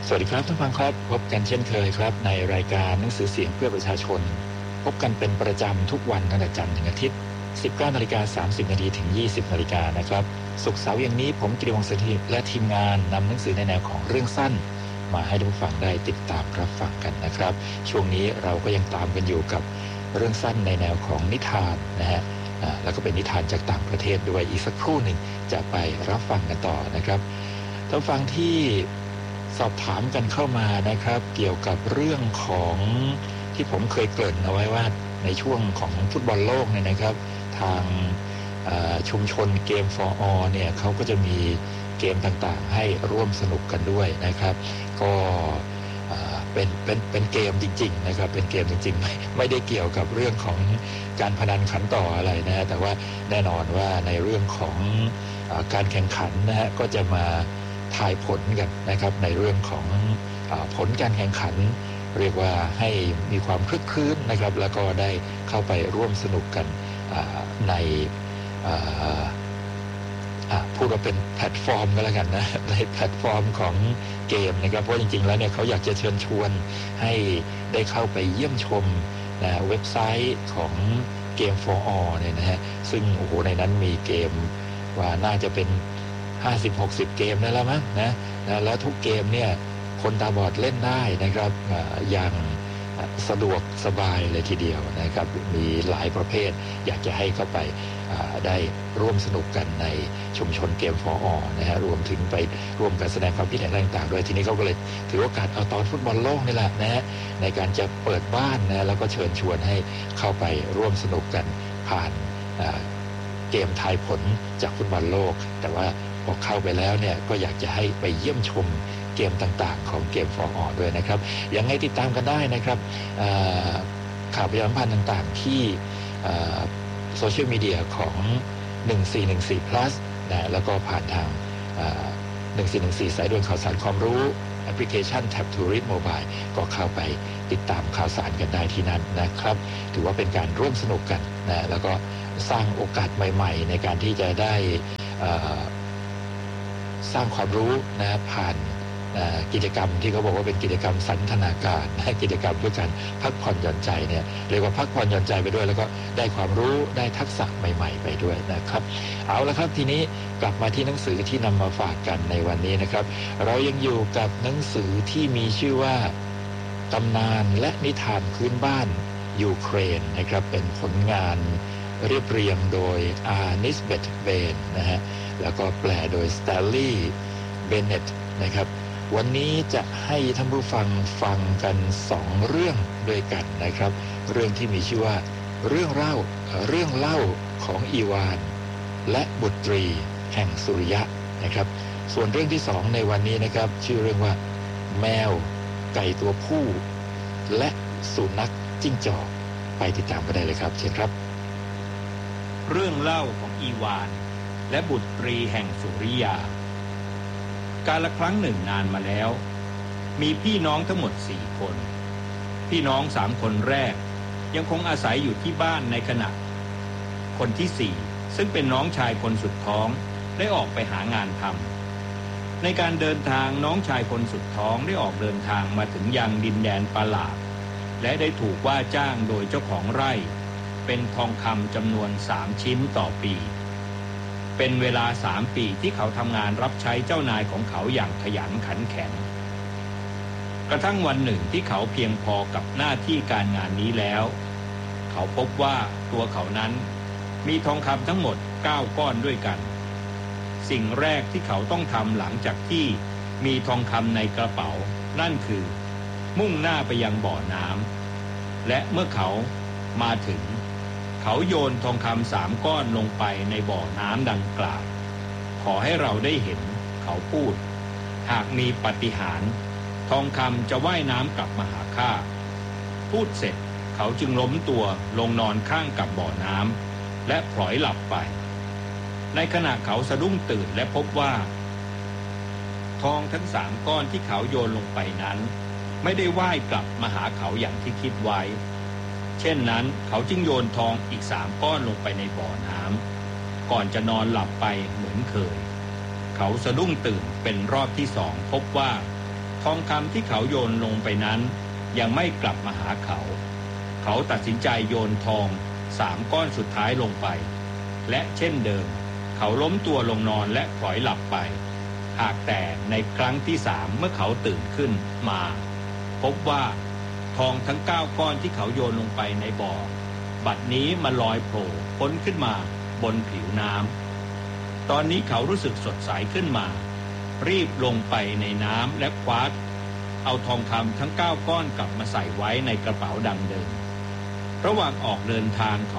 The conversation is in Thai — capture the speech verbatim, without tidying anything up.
สวัสดีครับท่านผู้ฟังครับพบกันเช่นเคยครับในรายการหนังสือเสียงเพื่อประชาชนพบกันเป็นประจำทุกวันตั้งแต่จันทร์ถึงอาทิตย์ สิบเก้านาฬิกาสามสิบนาทีถึงยี่สิบนาฬิกานะครับศุกร์เสาร์อย่างนี้ผมกิติวงศ์เสถียรและทีมงานนำหนังสือในแนวของเรื่องสั้นมาให้ท่านผู้ฟังได้ติดตามรับฟังกันนะครับช่วงนี้เราก็ยังตามกันอยู่กับเรื่องสั้นในแนวของนิทานนะฮะแล้วก็เป็นนิทานจากต่างประเทศด้วยอีกสักครู่หนึ่งจะไปรับฟังกันต่อนะครับท่านฟังที่สอบถามกันเข้ามานะครับเกี่ยวกับเรื่องของที่ผมเคยเกริ่นเอาไว้ว่าในช่วงของฟุตบอลโลกเนี่ยนะครับทางชุมชนเกม for all เนี่ยเขาก็จะมีเกมต่างๆให้ร่วมสนุกกันด้วยนะครับก็เป็นเป็นเป็นเกมจริงๆนะครับเป็นเกมจริงๆไม่ไม่ได้เกี่ยวกับเรื่องของการพนันขันต่ออะไรนะฮะแต่ว่าแน่นอนว่าในเรื่องของการแข่งขันนะฮะก็จะมาทายผลกันนะครับในเรื่องของผลการแข่งขันเรียกว่าให้มีความคลึกคลื้นนะครับแล้วก็ได้เข้าไปร่วมสนุกกันในพูดว่าเป็นแพลตฟอร์มก็แล้วกันนะในแพลตฟอร์มของเกมนะครับเพราะจริงๆแล้วเนี่ยเขาอยากจะเชิญชวนให้ได้เข้าไปเยี่ยมชมนะเว็บไซต์ของเกม for all เนี่ยนะฮะซึ่งโอ้โหในนั้นมีเกมว่าน่าจะเป็นห้าสิบ หกสิบเกมนั่นแล้วมั้งนะนะแล้วทุกเกมเนี่ยคนตาบอดเล่นได้นะครับอย่างสะดวกสบายเลยทีเดียวนะครับมีหลายประเภทอยากจะให้เข้าไปได้ร่วมสนุกกันในชุมชนเกม for all นะฮะรวมถึงไปร่วมกันแสดงความคิดเห็นต่างๆด้วยทีนี้เขาก็เลยถือโอกาสเอาตอนฟุตบอลโลกนี่แหละนะฮะในการจะเปิดบ้านนะแล้วก็เชิญชวนให้เข้าไปร่วมสนุกกันผ่านเกมทายผลจากฟุตบอลโลกแต่ว่าพอเข้าไปแล้วเนี่ยก็อยากจะให้ไปเยี่ยมชมเกมต่างๆของเกม for all ด้วยนะครับยังไงติดตามกันได้นะครับข่าวประชาสัมพันธ์ต่างๆที่โซเชียลมีเดียของหนึ่งสี่หนึ่งสี่ plus นะแล้วก็ผ่านทางหนึ่งสี่หนึ่งสี่สายด่วนข่าวสารความรู้แอปพลิเคชัน Tap to Read Mobile ก็เข้าไปติดตามข่าวสารกันได้ที่นั่นนะครับถือว่าเป็นการร่วมสนุกกันนะแล้วก็สร้างโอกาสใหม่ๆในการที่จะได้สร้างความรู้นะผ่านกิจกรรมที่เขาบอกว่าเป็นกิจกรรมสันทนาการนะกิจกรรมเพื่อการพักผ่อนหย่อนใจเนี่ยเรียกว่าพักผ่อนหย่อนใจไปด้วยแล้วก็ได้ความรู้ได้ทักษะใหม่ๆไปด้วยนะครับเอาละครับทีนี้กลับมาที่หนังสือที่นำมาฝากกันในวันนี้นะครับเรายังอยู่กับหนังสือที่มีชื่อว่าตำนานและนิทานพื้นบ้านยูเครนนะครับเป็นผลงานเรียบเรียงโดยอาร์นิสเบตเบนนะฮะแล้วก็แปลโดยสแตลลี่เบเนตนะครับวันนี้จะให้ท่านผู้ฟังฟังกันสองเรื่องด้วยกันนะครับเรื่องที่มีชื่อว่าเรื่องเล่าเรื่องเล่าของอีวานและบุตรีแห่งสุริยะนะครับส่วนเรื่องที่สองในวันนี้นะครับชื่อเรื่องว่าแมวไก่ตัวผู้และสุนัขจิ้งจอกไปติดตามกันได้เลยครับเชิญครับเรื่องเล่าของอีวานและบุตรีแห่งสุริยาการละครั้งหนึ่งนานมาแล้วมีพี่น้องทั้งหมดสี่คนพี่น้องสามคนแรกยังคงอาศัยอยู่ที่บ้านในขณะคนที่สี่ซึ่งเป็นน้องชายคนสุดท้องได้ออกไปหางานทำในการเดินทางน้องชายคนสุดท้องได้ออกเดินทางมาถึงยังดินแดนประหลาดและได้ถูกว่าจ้างโดยเจ้าของไร่เป็นทองคำจำนวนสามชิ้นต่อปีเป็นเวลาสามปีที่เขาทำงานรับใช้เจ้านายของเขาอย่างขยันขันแข็งกระทั่งวันหนึ่งที่เขาเพียงพอกับหน้าที่การงานนี้แล้วเขาพบว่าตัวเขานั้นมีทองคำทั้งหมดเก้าก้อนด้วยกันสิ่งแรกที่เขาต้องทำหลังจากที่มีทองคำในกระเป๋านั่นคือมุ่งหน้าไปยังบ่อน้ำและเมื่อเขามาถึงเขาโยนทองคำสามก้อนลงไปในบ่อน้ำดังกล่าวขอให้เราได้เห็นเขาพูดหากมีปาฏิหาริย์ทองคำจะว่ายน้ำกลับมาหาข้าพูดเสร็จเขาจึงล้มตัวลงนอนข้างกับบ่อน้ำและพลอยหลับไปในขณะเขาสะดุ้งตื่นและพบว่าทองทั้งสามก้อนที่เขาโยนลงไปนั้นไม่ได้ว่ายกลับมาหาเขาอย่างที่คิดไว้เช่นนั้นเขาจึงโยนทองอีกสามก้อนลงไปในบ่อน้ำก่อนจะนอนหลับไปเหมือนเคยเขาสะดุ้งตื่นเป็นรอบที่สองพบว่าทองคำที่เขาโยนลงไปนั้นยังไม่กลับมาหาเขาเขาตัดสินใจโยนทองสามก้อนสุดท้ายลงไปและเช่นเดิมเขาล้มตัวลงนอนและพลอยหลับไปหากแต่ในครั้งที่สามเมื่อเขาตื่นขึ้นมาพบว่าทองทั้งเก้าก้อนที่เขาโยนลงไปในบ่อบัดนี้มันลอยโผล่พ้นขึ้นมาบนผิวน้ำตอนนี้เขารู้สึกสดใสขึ้นมารีบลงไปในน้ำและคว้าเอาทองคำทั้งเก้าก้อนกลับมาใส่ไว้ในกระเป๋าดังเดิมระหว่างออกเดินทางเขา